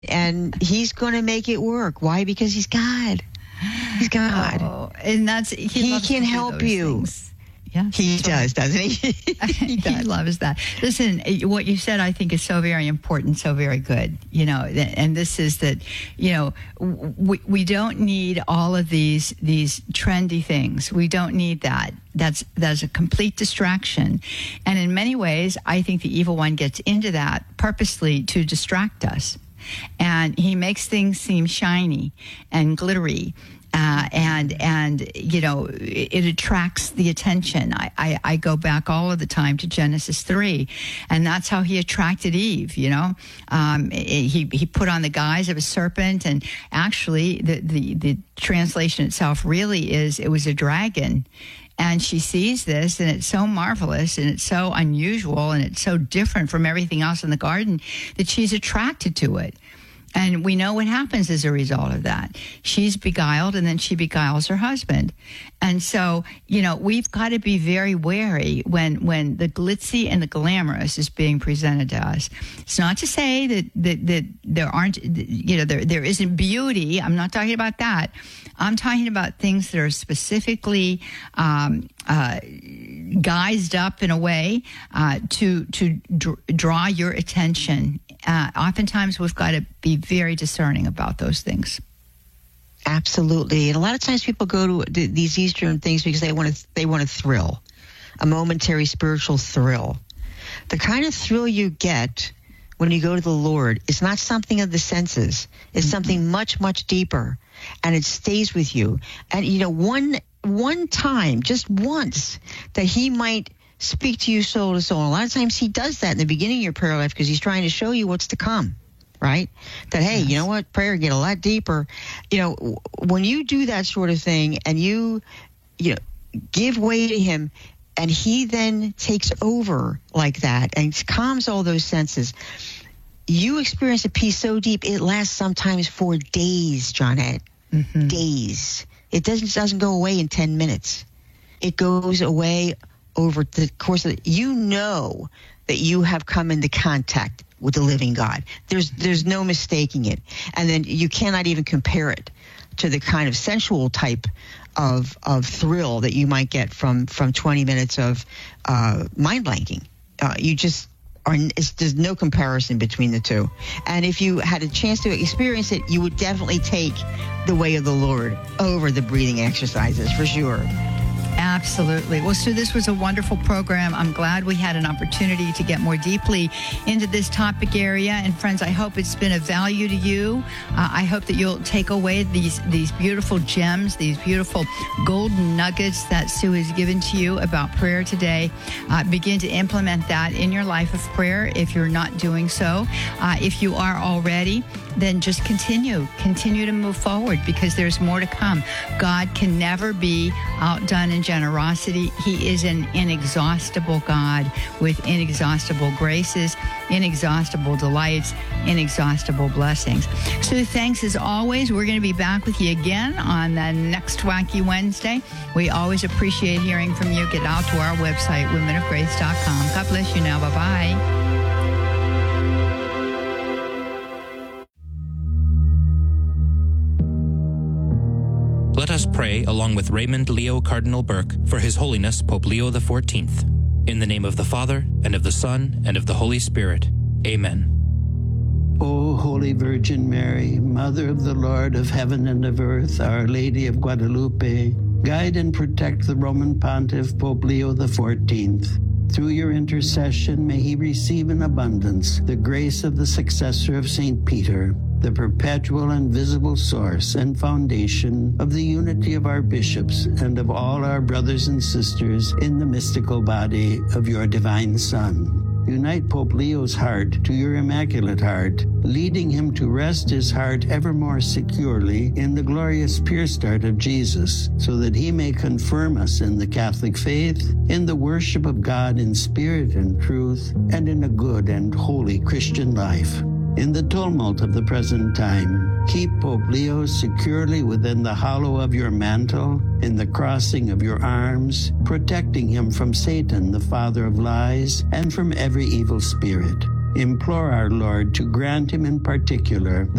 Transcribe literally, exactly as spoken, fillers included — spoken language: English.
and he's going to make it work. Why? Because he's God. He's God. Oh, and that's he, he can help you. Things. Yeah, he does, right. Doesn't he? he, he loves that. Listen, what you said, I think, is so very important, so very good. You know, and this is that, you know, we we don't need all of these these trendy things. We don't need that. That's that's a complete distraction, and in many ways, I think the evil one gets into that purposely to distract us, and he makes things seem shiny and glittery. Uh, and, and, you know, it, it attracts the attention. I, I, I go back all of the time to Genesis three, and that's how he attracted Eve, you know. Um, he, he put on the guise of a serpent, and actually the, the, the translation itself really is, it was a dragon. And she sees this, and it's so marvelous, and it's so unusual, and it's so different from everything else in the garden that she's attracted to it. And we know what happens as a result of that. She's beguiled, and then she beguiles her husband. And so, you know, we've got to be very wary when, when the glitzy and the glamorous is being presented to us. It's not to say that, that, that there aren't, you know, there, there isn't beauty. I'm not talking about that. I'm talking about things that are specifically um, uh, guised up in a way uh, to to dr- draw your attention. Uh, oftentimes, we've got to be very discerning about those things. Absolutely, and a lot of times people go to these Eastern things because they want to they want a thrill, a momentary spiritual thrill. The kind of thrill you get when you go to the Lord is not something of the senses. It's mm-hmm. something much, much deeper, and it stays with you. And, you know, one one time, just once, that he might speak to you soul to soul. A lot of times he does that in the beginning of your prayer life because he's trying to show you what's to come, right? That, hey, yes. you know what, prayer get a lot deeper. You know, when you do that sort of thing and you, you know, give way to him, and he then takes over like that and calms all those senses, you experience a peace so deep it lasts sometimes for days, Johnette. Mm-hmm. Days. It doesn't doesn't go away in ten minutes. It goes away over the course of the, you know that you have come into contact with the living God. There's there's no mistaking it. And then you cannot even compare it to the kind of sensual type of of thrill that you might get from, from twenty minutes of uh, mind blanking. Uh, you just are, it's, there's no comparison between the two. And if you had a chance to experience it, you would definitely take the way of the Lord over the breathing exercises, for sure. Absolutely. Well, Sue, this was a wonderful program. I'm glad we had an opportunity to get more deeply into this topic area. And friends, I hope it's been of value to you. Uh, I hope that you'll take away these these beautiful gems, these beautiful golden nuggets that Sue has given to you about prayer today. Uh, begin to implement that in your life of prayer if you're not doing so. Uh, if you are already, then just continue. Continue to move forward because there's more to come. God can never be outdone in generosity. He is an inexhaustible God with inexhaustible graces, inexhaustible delights, inexhaustible blessings. So thanks as always. We're going to be back with you again on the next Wacky Wednesday. We always appreciate hearing from you. Get out to our website, women of grace dot com. God bless you now. Bye-bye. Let us pray along with Raymond Leo Cardinal Burke for His Holiness Pope Leo the fourteenth. In the name of the Father, and of the Son, and of the Holy Spirit. Amen. O Holy Virgin Mary, Mother of the Lord of heaven and of earth, Our Lady of Guadalupe, guide and protect the Roman Pontiff Pope Leo the fourteenth. Through your intercession, may he receive in abundance the grace of the successor of Saint Peter, the perpetual and visible source and foundation of the unity of our bishops and of all our brothers and sisters in the mystical body of your divine Son. Unite Pope Leo's heart to your Immaculate Heart, leading him to rest his heart ever more securely in the glorious pierced heart of Jesus, so that he may confirm us in the Catholic faith, in the worship of God in spirit and truth, and in a good and holy Christian life. In the tumult of the present time, keep Pope Leo securely within the hollow of your mantle, in the crossing of your arms, protecting him from Satan, the father of lies, and from every evil spirit. implore our Lord to grant him in particular